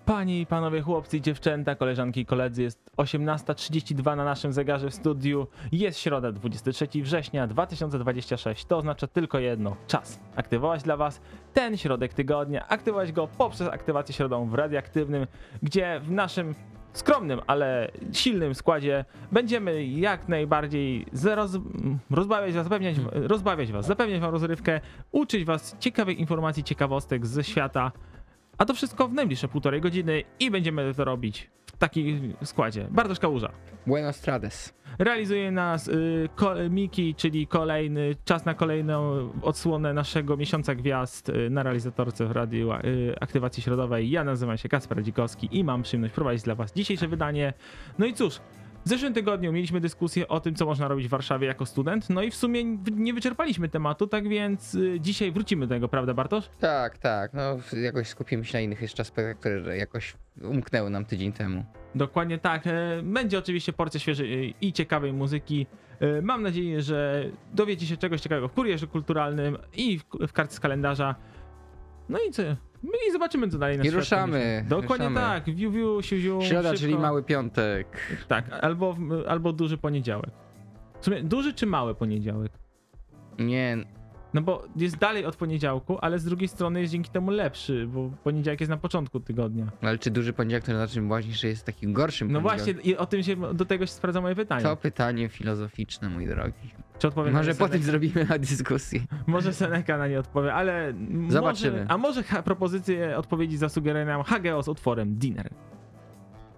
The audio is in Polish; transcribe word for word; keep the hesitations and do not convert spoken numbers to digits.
Panie i panowie, chłopcy i dziewczęta, koleżanki i koledzy, jest osiemnasta trzydzieści dwa na naszym zegarze w studiu. Jest środa, dwudziestego trzeciego września dwa tysiące dwudziestego szóstego. To oznacza tylko jedno. Czas aktywować dla was ten środek tygodnia. Aktywować go poprzez aktywację środą w Radioaktywnym, gdzie w naszym skromnym, ale silnym składzie będziemy jak najbardziej roz, rozbawiać was, zapewniać, rozbawiać was, zapewniać wam rozrywkę, uczyć was ciekawych informacji, ciekawostek ze świata. A to wszystko w najbliższe półtorej godziny i będziemy to robić w takim składzie. Bartosz Kałuża. Buenos tardes. Realizuje nas y, ko, Miki, czyli kolejny czas na kolejną odsłonę naszego miesiąca gwiazd y, na realizatorce w Radiu y, Aktywacji Środowej. Ja nazywam się Kacper Dzikowski i mam przyjemność prowadzić dla was dzisiejsze wydanie. No i cóż, w zeszłym tygodniu mieliśmy dyskusję o tym, co można robić w Warszawie jako student, no i w sumie nie wyczerpaliśmy tematu, tak więc y, dzisiaj wrócimy do tego, prawda Bartosz? Tak, tak, no jakoś skupimy się na innych jeszcze aspektach, które jakoś umknęły nam tydzień temu. Dokładnie tak. E, Będzie oczywiście porcja świeżej i ciekawej muzyki. E, Mam nadzieję, że dowiecie się czegoś ciekawego w kurierze kulturalnym i w, w kartce z kalendarza. No i co? My i zobaczymy, co dalej nas I ruszamy. Dokładnie ruszamy. tak. Wiu, wiu, siu, siu, Środa, szybko. czyli mały piątek. Tak, albo, albo duży poniedziałek. W sumie duży czy mały poniedziałek? Nie, No bo jest dalej od poniedziałku, ale z drugiej strony jest dzięki temu lepszy, bo poniedziałek jest na początku tygodnia. ale czy duży poniedziałek to znaczy właśnie, że jest takim gorszym No poniedziałkiem? właśnie, i o tym się, do tego się sprawdza moje pytanie. To pytanie filozoficzne, mój drogi. Czy odpowiem Może na potem Seneca? zrobimy na dyskusję. Może Seneca na nie odpowie, ale Zobaczymy. Może, a może ha, propozycję odpowiedzi zasugeruje nam Hageo z utworem Dinner.